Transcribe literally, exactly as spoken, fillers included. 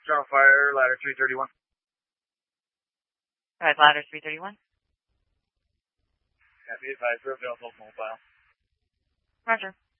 General Fire, ladder three thirty-one. Alright, ladder three thirty-one. Yeah, be advised, we're available mobile. Roger.